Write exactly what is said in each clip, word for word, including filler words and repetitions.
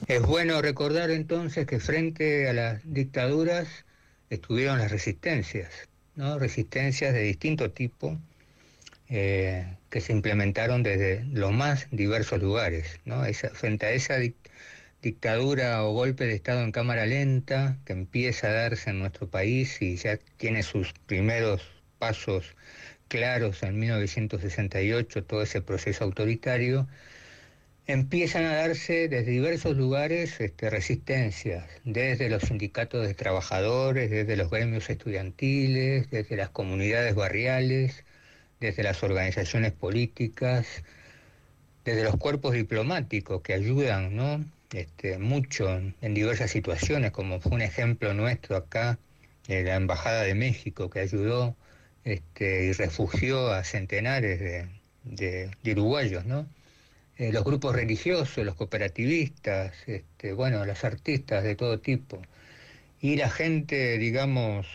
Es bueno recordar entonces que frente a las dictaduras estuvieron las resistencias, ¿no? Resistencias de distinto tipo eh, que se implementaron desde los más diversos lugares, ¿no? Esa, frente a esa dic- dictadura o golpe de Estado en cámara lenta que empieza a darse en nuestro país y ya tiene sus primeros pasos claros en mil novecientos sesenta y ocho, todo ese proceso autoritario. Empiezan a darse desde diversos lugares este, resistencias, desde los sindicatos de trabajadores, desde los gremios estudiantiles, desde las comunidades barriales, desde las organizaciones políticas, desde los cuerpos diplomáticos que ayudan, ¿no? Este, mucho en, en diversas situaciones, como fue un ejemplo nuestro acá, de la Embajada de México, que ayudó este, y refugió a centenares de, de, de uruguayos, ¿no? Eh, los grupos religiosos, los cooperativistas, este, bueno, los artistas de todo tipo, y la gente, digamos,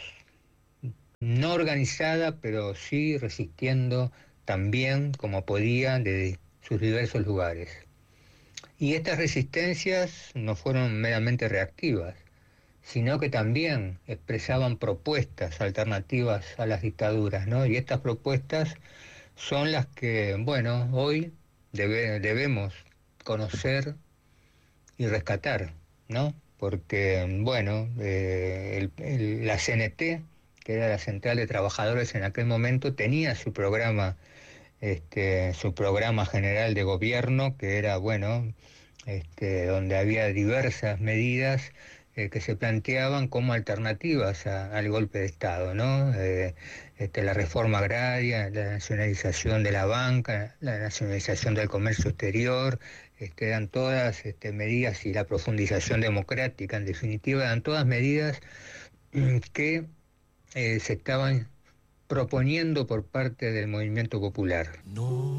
no organizada, pero sí resistiendo también como podía de sus diversos lugares. Y estas resistencias no fueron meramente reactivas, sino que también expresaban propuestas alternativas a las dictaduras, ¿no? Y estas propuestas son las que, bueno, hoy debe, debemos conocer y rescatar, ¿no? Porque, bueno, eh, el, el, la C N T, que era la Central de Trabajadores en aquel momento, tenía su programa, este, su programa general de gobierno, que era, bueno, este, donde había diversas medidas eh, que se planteaban como alternativas a, al golpe de Estado, ¿no? Eh, este, la reforma agraria, la nacionalización de la banca, la nacionalización del comercio exterior, este, eran todas este, medidas, y la profundización democrática, en definitiva, eran todas medidas mm, que eh, se estaban proponiendo por parte del movimiento popular. No.